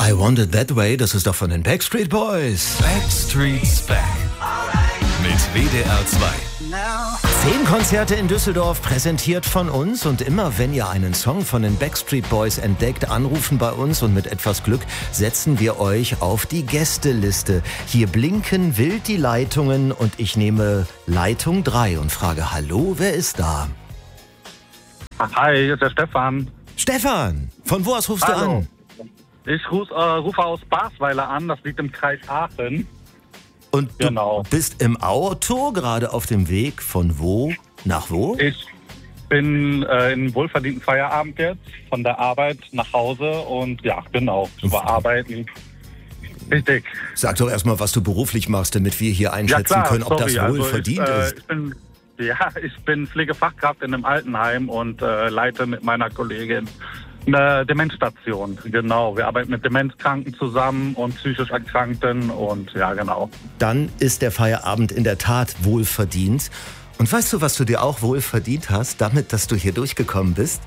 I Want It That Way, das ist doch von den Backstreet Boys. Backstreet's Back. Mit WDR 2. 10 Konzerte in Düsseldorf, präsentiert von uns. Und immer wenn ihr einen Song von den Backstreet Boys entdeckt, anrufen bei uns und mit etwas Glück setzen wir euch auf die Gästeliste. Hier blinken wild die Leitungen und ich nehme Leitung 3 und frage, hallo, wer ist da? Hi, hier ist der Stefan. Stefan, von wo aus rufst du Hallo. an? Ich rufe aus Basweiler an, das liegt im Kreis Aachen. Und du Genau. bist im Auto, gerade auf dem Weg von wo nach wo? Ich bin in wohlverdienten Feierabend jetzt, von der Arbeit nach Hause und ja, genau, überarbeiten. Richtig. Sag doch erstmal, was du beruflich machst, damit wir hier einschätzen können, ob das wohl verdient ist. Ich bin Pflegefachkraft in einem Altenheim und leite mit meiner Kollegin eine Demenzstation. Genau, wir arbeiten mit Demenzkranken zusammen und psychisch Erkrankten und ja, genau. Dann ist der Feierabend in der Tat wohlverdient. Und weißt du, was du dir auch wohlverdient hast, damit, dass du hier durchgekommen bist?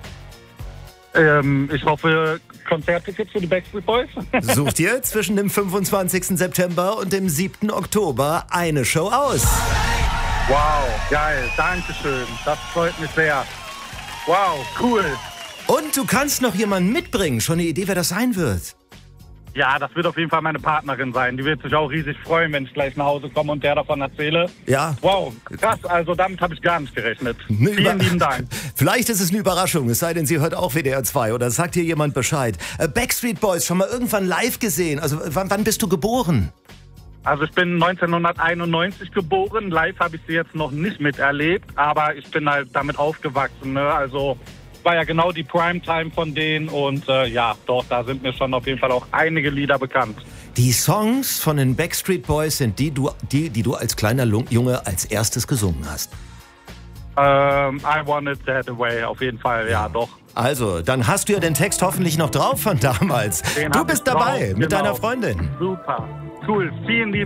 Ich hoffe, Konzerttickets für die Backstreet Boys. Such dir zwischen dem 25. September und dem 7. Oktober eine Show aus. Wow, geil, dankeschön. Das freut mich sehr. Wow, cool. Und du kannst noch jemanden mitbringen. Schon eine Idee, wer das sein wird? Ja, das wird auf jeden Fall meine Partnerin sein. Die wird sich auch riesig freuen, wenn ich gleich nach Hause komme und der davon erzähle. Ja. Wow, krass, also damit habe ich gar nicht gerechnet. Vielen lieben Dank. Vielleicht ist es eine Überraschung, es sei denn, sie hört auch WDR 2 oder sagt dir jemand Bescheid. Backstreet Boys, schon mal irgendwann live gesehen? Also wann bist du geboren? Also ich bin 1991 geboren. Live habe ich sie jetzt noch nicht miterlebt, aber ich bin halt damit aufgewachsen. Ne? Also war ja genau die Primetime von denen und ja, doch, da sind mir schon auf jeden Fall auch einige Lieder bekannt. Die Songs von den Backstreet Boys sind die du als kleiner Junge als erstes gesungen hast. I Want It That Way, auf jeden Fall, ja, doch. Also, dann hast du ja den Text hoffentlich noch drauf von damals. Den Du hab bist ich drauf, dabei mit genau. deiner Freundin. Super, cool, vielen lieben